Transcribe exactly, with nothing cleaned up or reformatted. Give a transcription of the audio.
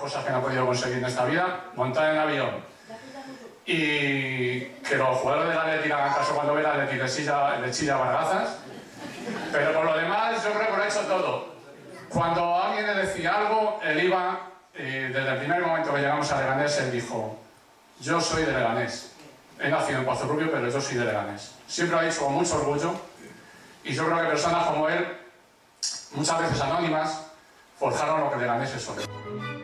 cosas que no he podido conseguir en esta vida, montar en avión. Y que los jugadores del Atleti hagan caso cuando ven al Atleti le chilla, le chilla bargazas. Pero por lo demás, yo creo que lo ha hecho todo. Cuando alguien le decía algo, él iba, eh, desde el primer momento que llegamos a Leganés, él dijo: yo soy de Leganés. He nacido en Pozo Rubio, pero yo soy de Leganés. Siempre lo ha dicho con mucho orgullo. Y yo creo que personas como él, muchas veces anónimas, forjaron lo que Leganés es hoy.